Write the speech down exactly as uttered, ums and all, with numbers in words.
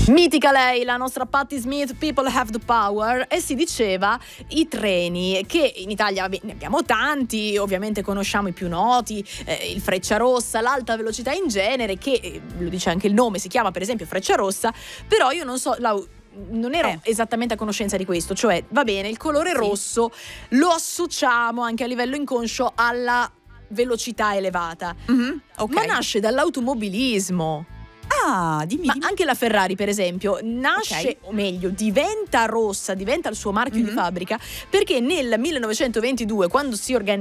Mitica lei, la nostra Patti Smith, People Have the Power, e si diceva i treni, che in Italia vabbè, ne abbiamo tanti, ovviamente conosciamo i più noti, eh, il Frecciarossa, l'alta velocità in genere, che eh, lo dice anche il nome, si chiama per esempio Frecciarossa, però io non so, Lau, non ero Eh. esattamente a conoscenza di questo, cioè va bene, il colore Sì. rosso lo associamo anche a livello inconscio alla velocità elevata, Mhm, ok. ma nasce dall'automobilismo. Ah, dimmi, Ma dimmi. anche la Ferrari, per esempio, nasce, Ok. o meglio, diventa rossa, diventa il suo marchio Mhm. di fabbrica, perché nel millenovecentoventidue, quando si organizza